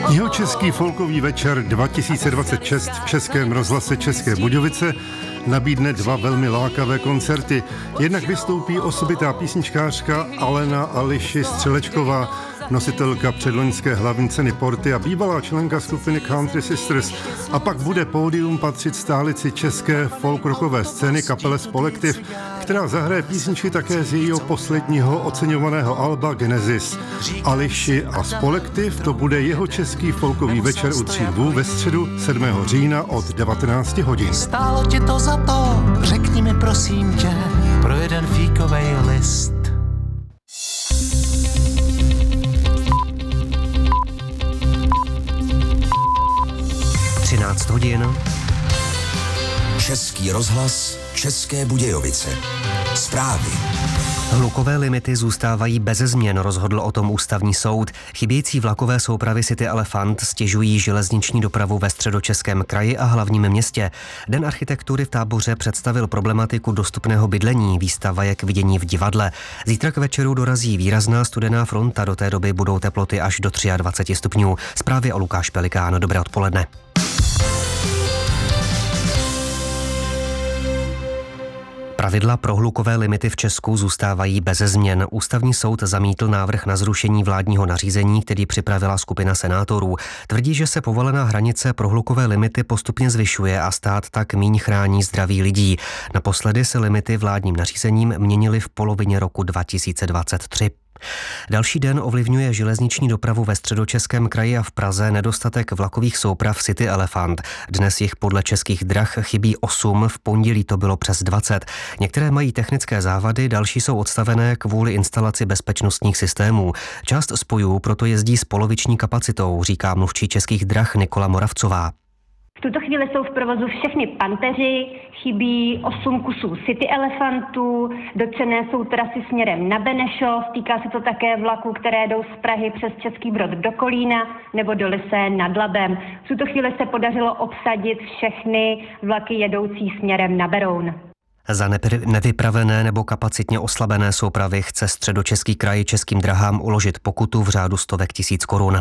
Jihočeský folkový večer 2026 v Českém rozhlase České Budějovice nabídne dva velmi lákavé koncerty. Jednak vystoupí osobitá písničkářka Alena Ališi Střelečková, nositelka předloňské hlavní ceny Porty a bývalá členka skupiny Country Sisters. A pak bude pódium patřit stálici české folk-rockové scény kapele Spolektiv, která zahraje písničky také z jejího posledního oceňovaného alba Genesis. Ališi a Spolektiv, to bude Jihočeský folkový večer u Tří Lvů ve středu 7. října od 19 hodin. Stálo ti to za to, řekni mi prosím tě, pro jeden fíkovej list. Hodin. Český rozhlas, České Budějovice. Zprávy. Hlukové limity zůstávají beze změn, rozhodl o tom ústavní soud. Chybějící vlakové soupravy City Elefant stěžují železniční dopravu ve Středočeském kraji a hlavním městě. Den architektury v Táboře představil problematiku dostupného bydlení, výstava je k vidění v divadle. Zítra k večeru dorazí výrazná studená fronta, do té doby budou teploty až do 23 stupňů. Zprávy o Lukáš Pelikán, dobré odpoledne. Pravidla pro hlukové limity v Česku zůstávají beze změn. Ústavní soud zamítl návrh na zrušení vládního nařízení, který připravila skupina senátorů. Tvrdí, že se povolená hranice pro hlukové limity postupně zvyšuje a stát tak míň chrání zdraví lidí. Naposledy se limity vládním nařízením měnily v polovině roku 2023. Další den ovlivňuje železniční dopravu ve Středočeském kraji a v Praze nedostatek vlakových souprav City Elefant. Dnes jich podle Českých drah chybí 8, v pondělí to bylo přes 20. Některé mají technické závady, další jsou odstavené kvůli instalaci bezpečnostních systémů. Část spojů proto jezdí s poloviční kapacitou, říká mluvčí Českých drah Nikola Moravcová. V tuto chvíli jsou v provozu všechny Panteři, chybí 8 kusů City Elefantů, dotčené jsou trasy směrem na Benešov, týká se to také vlaků, které jdou z Prahy přes Český Brod do Kolína nebo do Lysé nad Labem. V tuto chvíli se podařilo obsadit všechny vlaky jedoucí směrem na Beroun. Za nevypravené nebo kapacitně oslabené soupravy chce Středočeský kraj Českým drahám uložit pokutu v řádu stovek tisíc korun.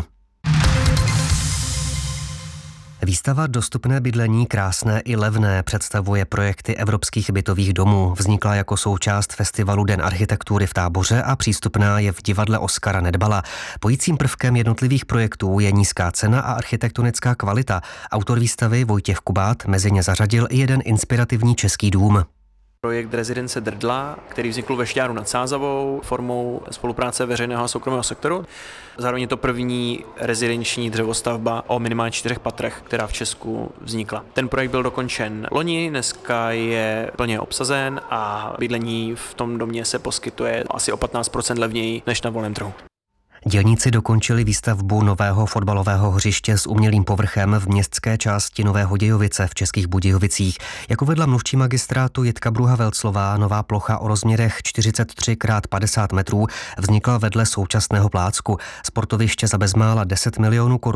Výstava Dostupné bydlení, krásné i levné představuje projekty evropských bytových domů. Vznikla jako součást festivalu Den architektury v Táboře a přístupná je v divadle Oskara Nedbala. Pojícím prvkem jednotlivých projektů je nízká cena a architektonická kvalita. Autor výstavy Vojtěch Kubát mezi ně zařadil i jeden inspirativní český dům. Projekt rezidence Drdla, který vznikl ve Šťáru nad Sázavou formou spolupráce veřejného a soukromého sektoru. Zároveň je to první rezidenční dřevostavba o minimálně 4 patrech, která v Česku vznikla. Ten projekt byl dokončen loni, dneska je plně obsazen a bydlení v tom domě se poskytuje asi o 15% levněji než na volném trhu. Dělníci dokončili výstavbu nového fotbalového hřiště s umělým povrchem v městské části Nové Hodějovice v Českých Budějovicích. Jak uvedla mluvčí magistrátu Jitka Bruha-Velclová, nová plocha o rozměrech 43x50 metrů vznikla vedle současného plácku. Sportoviště za bezmála 10 milionů korun